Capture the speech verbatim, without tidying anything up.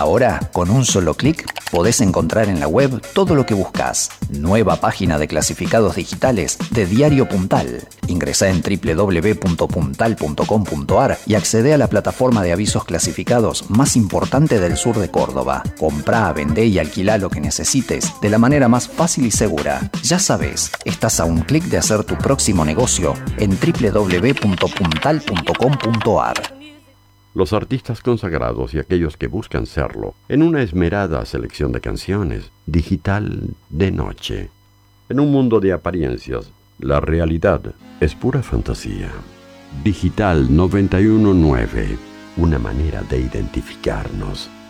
Ahora, con un solo clic, podés encontrar en la web todo lo que buscas. Nueva página de clasificados digitales de Diario Puntal. Ingresá en doble u doble u doble u punto puntal punto com punto a r y accede a la plataforma de avisos clasificados más importante del sur de Córdoba. Comprá, vendé y alquilá lo que necesites de la manera más fácil y segura. Ya sabes, estás a un clic de hacer tu próximo negocio en doble u doble u doble u punto puntal punto com punto a r. Los artistas consagrados y aquellos que buscan serlo, en una esmerada selección de canciones, digital de noche. En un mundo de apariencias, la realidad es pura fantasía. Digital noventa y uno punto nueve, una manera de identificarnos.